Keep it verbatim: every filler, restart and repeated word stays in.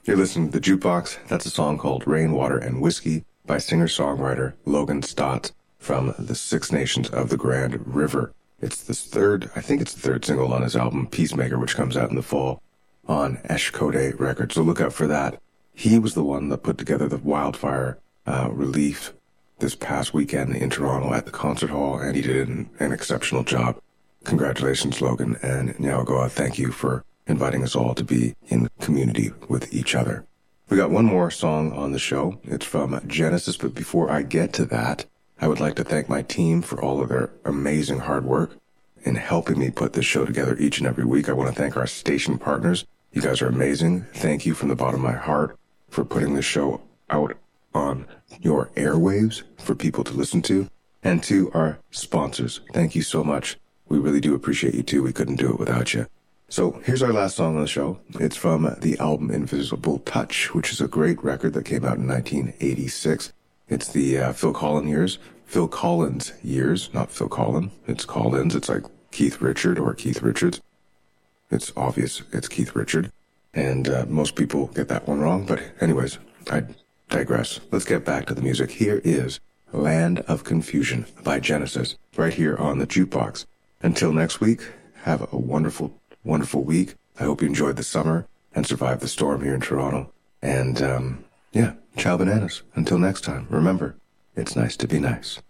You're listening to The Jukebox. That's a song called Rainwater and Whiskey by singer-songwriter Logan Stotts from the Six Nations of the Grand River. It's the third, I think it's the third single on his album, Peacemaker, which comes out in the fall on Eshkode Records. So look out for that. He was the one that put together the wildfire uh, relief this past weekend in Toronto at the concert hall, and he did an, an exceptional job. Congratulations, Logan, and Nyawagoa, thank you for inviting us all to be in community with each other. We got one more song on the show. It's from Genesis, but before I get to that, I would like to thank my team for all of their amazing hard work in helping me put this show together each and every week. I want to thank our station partners. You guys are amazing. Thank you from the bottom of my heart for putting this show out on your airwaves for people to listen to. And to our sponsors, thank you so much. We really do appreciate you too. We couldn't do it without you. So here's our last song on the show. It's from the album Invisible Touch, which is a great record that came out in nineteen eighty-six. It's the uh, Phil Collins years. Phil Collins years, not Phil Collins. It's Collins. It's like Keith Richard or Keith Richards. It's obvious it's Keith Richard. And uh, most people get that one wrong. But anyways, I digress. Let's get back to the music. Here is Land of Confusion by Genesis, right here on the Jukebox. Until next week, have a wonderful, wonderful week. I hope you enjoyed the summer and survived the storm here in Toronto. And, um, yeah, ciao bananas. Until next time, remember, it's nice to be nice.